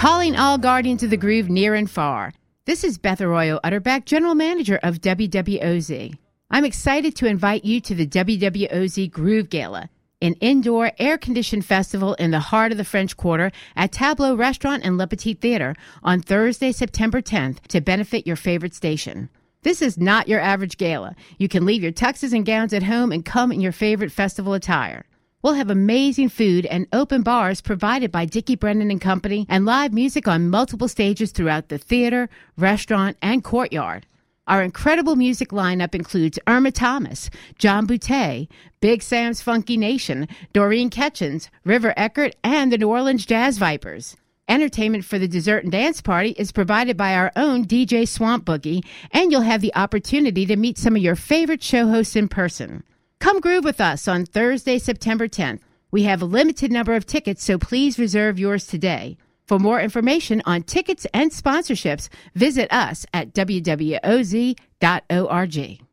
Calling all guardians of the groove near and far. This is Beth Arroyo Utterback, General Manager of WWOZ. I'm excited to invite you to the WWOZ Groove Gala, an indoor, air-conditioned festival in the heart of the French Quarter at Tableau Restaurant and Le Petit Theater on Thursday, September 10th to benefit your favorite station. This is not your average gala. You can leave your tuxes and gowns at home and come in your favorite festival attire. We'll have amazing food and open bars provided by Dickie Brennan and Company and live music on multiple stages throughout the theater, restaurant, and courtyard. Our incredible music lineup includes Irma Thomas, John Boutte, Big Sam's Funky Nation, Doreen Ketchens, River Eckert, and the New Orleans Jazz Vipers. Entertainment for the dessert and dance party is provided by our own DJ Swamp Boogie, and you'll have the opportunity to meet some of your favorite show hosts in person. Come groove with us on Thursday, September 10th. We have a limited number of tickets, so please reserve yours today. For more information on tickets and sponsorships, visit us at wwoz.org.